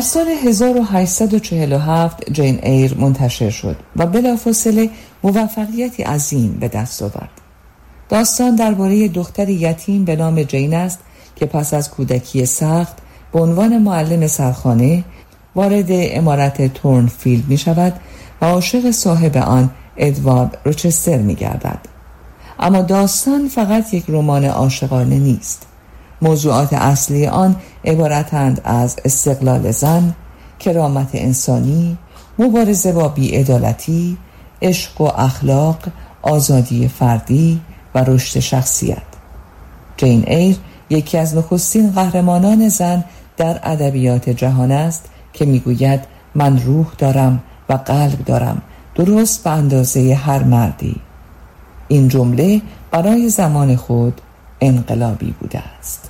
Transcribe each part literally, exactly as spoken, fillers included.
سال هزار و هشتصد و چهل و هفت جین ایر منتشر شد و بلافاصله موفقیتی عظیم به دست آورد. داستان درباره دختری یتیم به نام جین است که پس از کودکی سخت به عنوان معلم سرخانه وارد عمارت تورنفیلد می شود و عاشق صاحب آن ادوارد روچستر می گردد. اما داستان فقط یک رمان عاشقانه نیست. موضوعات اصلی آن عبارتند از استقلال زن، کرامت انسانی، مبارزه با بی‌عدالتی، عشق و اخلاق، آزادی فردی و رشد شخصیت. جین ایر یکی از نخستین قهرمانان زن در ادبیات جهان است که میگوید من روح دارم و قلب دارم، درست به اندازه هر مردی. این جمله برای زمان خود انقلابی بوده است.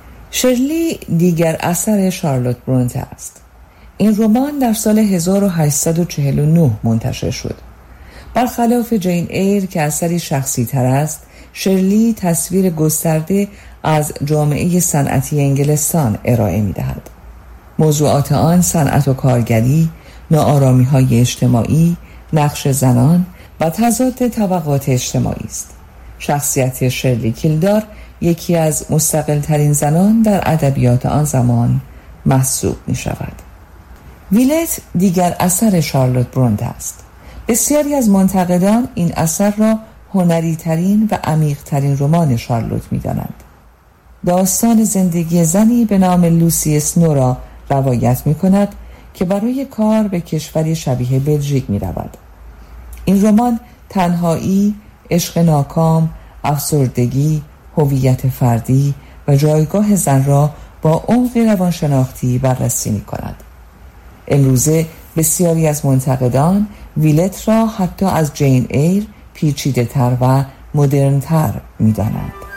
شرلی دیگر اثر شارلوت برونته است. این رمان در سال هزار و هشتصد و چهل و نه منتشر شد. برخلاف جین ایر که اثری شخصی تر است، شرلی تصویر گسترده از جامعه صنعتی انگلستان ارائه می دهد. موضوعات آن صنعت و کارگری، ناآرامی‌های اجتماعی، نقش زنان و تضاد طبقات اجتماعی است. شخصیت شرلی کیلدار یکی از مستقل ترین زنان در ادبیات آن زمان محسوب می شود. ویلت دیگر اثر شارلوت برونته است. بسیاری از منتقدان این اثر را هنری ترین و عمیق ترین رمان شارلوت می دانند. داستان زندگی زنی به نام لوسی اسنو را روایت می کند که برای کار به کشوری شبیه بلژیک می رود. این رمان تنهایی، عشق ناکام، افسردگی، هویت فردی و جایگاه زن را با عمق روانشناختی بررسی می کند. امروزه بسیاری از منتقدان ویلت را حتی از جین ایر پیچیده تر و مدرن تر می دانند.